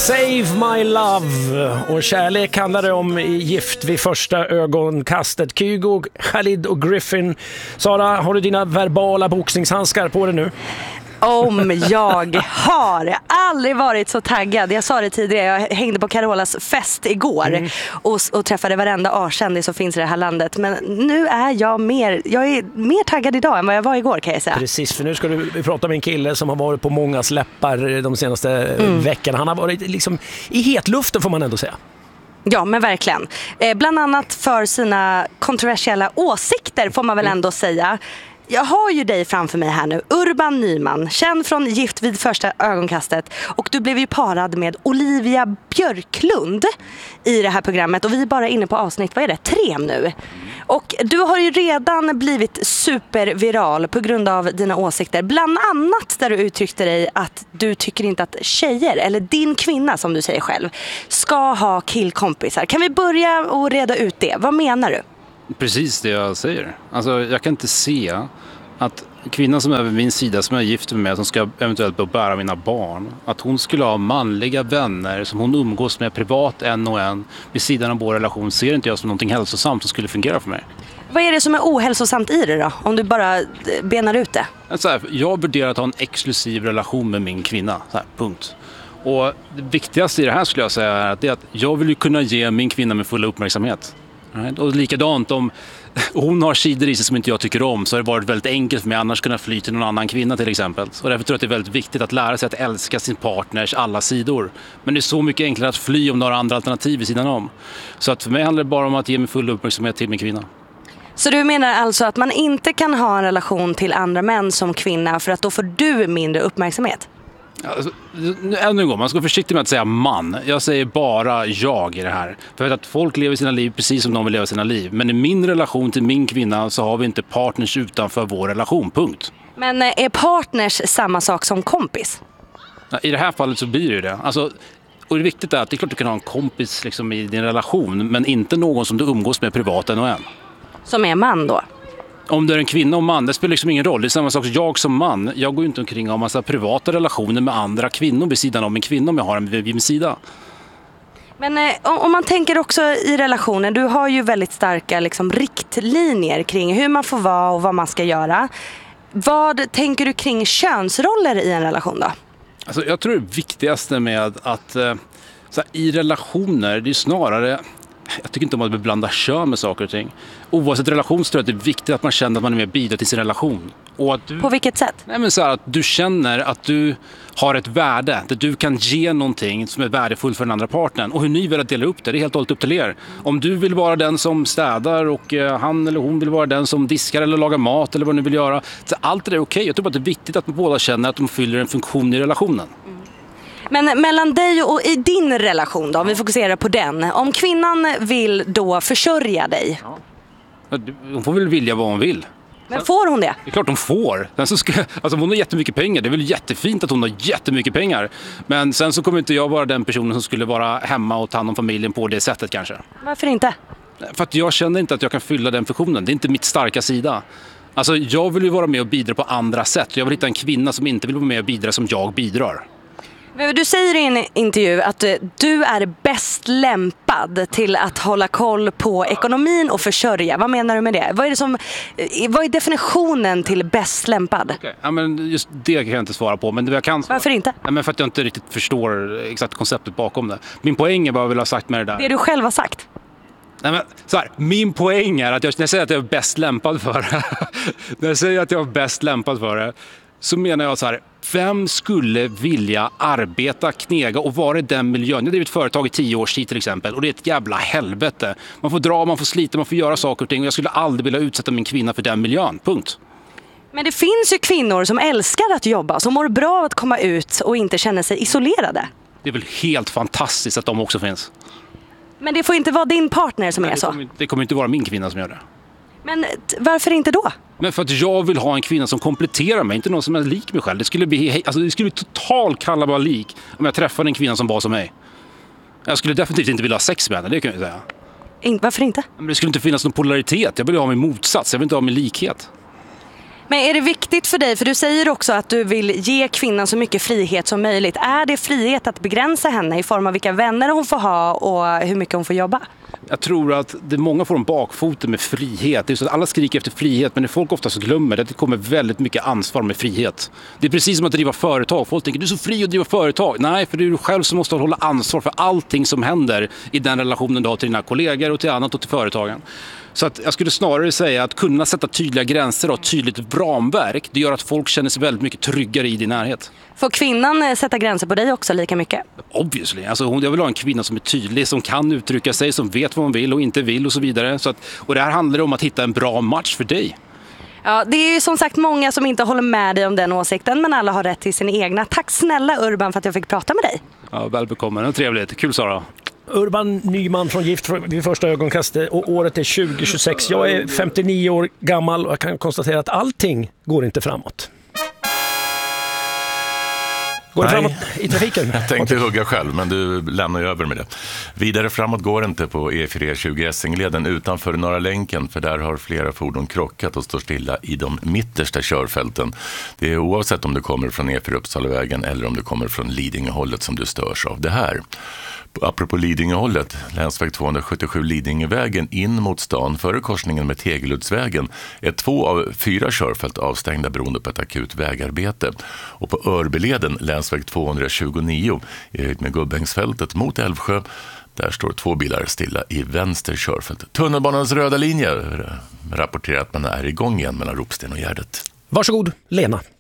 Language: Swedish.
Save My Love. Och kärlek handlar det om i Gift vid första ögonkastet. Kygo, Khalid och Griffin. Sara, har du dina verbala boxningshandskar på dig nu? Om jag har aldrig varit så taggad. Jag sa det tidigare, jag hängde på Carolas fest igår och träffade varenda A-kändis som finns i det här landet. Men nu är jag är mer taggad idag än vad jag var igår, kan jag säga. Precis, för nu ska du prata med en kille som har varit på många läppar de senaste veckorna. Han har varit liksom i hetluften, får man ändå säga. Ja, men verkligen. Bland annat för sina kontroversiella åsikter, får man väl ändå säga. Jag har ju dig framför mig här nu, Urban Nyman, känd från Gift vid första ögonkastet. Och du blev ju parad med Olivia Björklund i det här programmet. Och vi är bara inne på avsnitt, vad är det, 3 nu. Och du har ju redan blivit superviral på grund av dina åsikter. Bland annat där du uttryckte dig att du tycker inte att tjejer, eller din kvinna som du säger själv, ska ha killkompisar. Kan vi börja och reda ut det? Vad menar du? Precis det jag säger. Alltså, jag kan inte se att kvinnan som är vid min sida, som är gift med mig, som ska eventuellt bära mina barn, att hon skulle ha manliga vänner som hon umgås med privat en och en vid sidan av vår relation, ser inte jag som någonting hälsosamt som skulle fungera för mig. Vad är det som är ohälsosamt i det då? Om du bara benar ut det. Så här, jag värderar att ha en exklusiv relation med min kvinna. Så här, punkt. Och det viktigaste i det här skulle jag säga är att jag vill ju kunna ge min kvinna med full uppmärksamhet. Och likadant om hon har sidor i sig som inte jag tycker om, så har det varit väldigt enkelt för mig annars kunna fly till någon annan kvinna till exempel. Och därför tror jag att det är väldigt viktigt att lära sig att älska sin partners alla sidor. Men det är så mycket enklare att fly om några andra alternativ vid sidan om. Så att för mig handlar det bara om att ge mig full uppmärksamhet till min kvinna. Så du menar alltså att man inte kan ha en relation till andra män som kvinna för att då får du mindre uppmärksamhet? Alltså, ännu en gång, man ska vara försiktig med att säga man. Jag säger bara jag i det här. För jag vet att folk lever sina liv precis som de vill leva sina liv. Men i min relation till min kvinna så har vi inte partners utanför vår relation, punkt. Men är partners samma sak som kompis? I det här fallet så blir det ju det. Alltså, och det viktigt är att det är klart att du kan ha en kompis liksom i din relation, men inte någon som du umgås med privat en och en. Som är man då? Om du är en kvinna och man, det spelar liksom ingen roll. Det är samma sak som jag som man. Jag går ju inte omkring och har massa privata relationer med andra kvinnor vid sidan av min kvinna om jag har en vid min sida. Men om man tänker också i relationen, du har ju väldigt starka liksom, riktlinjer kring hur man får vara och vad man ska göra. Vad tänker du kring könsroller i en relation då? Alltså, jag tror det viktigaste med att så här, i relationer, det är snarare... Jag tycker inte om att blanda kön med saker och ting. Oavsett relation så tror jag att det är viktigt att man känner att man är med och bidrar till sin relation. Och att du, på vilket sätt? Nej, men så här, att du känner att du har ett värde. Där du kan ge någonting som är värdefullt för den andra partnern. Och hur ni vill dela upp det, det är helt och hållet upp till er. Om du vill vara den som städar och han eller hon vill vara den som diskar eller lagar mat eller vad ni vill göra. Så allt det är okej. Jag tror bara att det är viktigt att båda känner att de fyller en funktion i relationen. Men mellan dig och i din relation då, om vi fokuserar på den. Om kvinnan vill då försörja dig. Ja. Hon får väl vilja vad hon vill. Men får hon det? Det är klart hon får. Alltså hon har jättemycket pengar. Det är väl jättefint att hon har jättemycket pengar. Men sen så kommer inte jag vara den personen som skulle vara hemma och ta hand om familjen på det sättet kanske. Varför inte? För att jag känner inte att jag kan fylla den funktionen. Det är inte mitt starka sida. Alltså jag vill ju vara med och bidra på andra sätt. Jag vill hitta en kvinna som inte vill vara med och bidra som jag bidrar. Du säger i en intervju att du är bäst lämpad till att hålla koll på ekonomin och försörja. Vad menar du med det? Vad är definitionen till bäst lämpad? Okay. Ja, men just det kan jag inte svara på. Men det jag kan svara. Varför inte? Ja, men för att jag inte riktigt förstår exakt konceptet bakom det. Min poäng är vad jag vill ha sagt med det där. Det du själv har sagt? Nej, men, så här, min poäng är att när jag säger att jag är bäst lämpad för det, när jag säger att jag är bäst lämpad för det, så menar jag så här, vem skulle vilja arbeta, knega och vara i den miljön? Jag har drivit företag i 10 års tid till exempel och det är ett jävla helvete. Man får dra, man får slita, man får göra saker och ting och jag skulle aldrig vilja utsätta min kvinna för den miljön, punkt. Men det finns ju kvinnor som älskar att jobba, som mår bra av att komma ut och inte känna sig isolerade. Det är väl helt fantastiskt att de också finns. Men det får inte vara din partner som är så? Det kommer inte vara min kvinna som gör det. Men varför inte då? Men för att jag vill ha en kvinna som kompletterar mig, inte någon som är lik mig själv. Det skulle bli totalt kalabalik om jag träffade en kvinna som var som mig. Jag skulle definitivt inte vilja ha sex med henne, det kan jag säga. Varför inte? Men det skulle inte finnas någon polaritet. Jag vill ha min motsats, jag vill inte ha min likhet. Men är det viktigt för dig, för du säger också att du vill ge kvinnan så mycket frihet som möjligt. Är det frihet att begränsa henne i form av vilka vänner hon får ha och hur mycket hon får jobba? Jag tror att många får en bakfoten med frihet. Det är så att alla skriker efter frihet, men det folk oftast glömmer det, att det kommer väldigt mycket ansvar med frihet. Det är precis som att driva företag. Folk tänker, du är så fri att driva företag. Nej, för det är du själv som måste hålla ansvar för allting som händer i den relationen du har till dina kollegor och till annat och till företagen. Så att jag skulle snarare säga att kunna sätta tydliga gränser och ett tydligt ramverk, det gör att folk känner sig väldigt mycket tryggare i din närhet. Får kvinnan sätta gränser på dig också lika mycket? Obviously. Alltså jag vill ha en kvinna som är tydlig, som kan uttrycka sig, som vet vad hon vill och inte vill och så vidare. Och det här handlar om att hitta en bra match för dig. Ja, det är ju som sagt många som inte håller med dig om den åsikten, men alla har rätt till sin egna. Tack snälla Urban för att jag fick prata med dig. Ja, välbekomme. Det är trevligt. Kul, Sara. Urban Nyman från Gift vid första ögonkastet, och året är 2026. Jag är 59 år gammal och jag kan konstatera att allting går inte framåt. Går det framåt i trafiken? Jag tänkte hugga själv, men du lämnar ju över med det. Vidare framåt går inte på E4-E20 Essingleden utanför Norra länken, för där har flera fordon krockat och står stilla i de mittersta körfälten. Det är oavsett om du kommer från E4 Uppsalavägen eller om du kommer från Lidingöhållet som du störs av det här. Apropå Lidingöhållet, länsväg 277 Lidingövägen in mot stan före korsningen med Tegeludsvägen är 2 av 4 körfält avstängda beroende på ett akut vägarbete. Och på Örbyleden, länsväg 229 i höjd med Gubbängsfältet mot Älvsjö, där står 2 bilar stilla i vänster körfält. Tunnelbanans röda linje rapporterar att man är igång igen mellan Ropsten och Gärdet. Varsågod, Lena.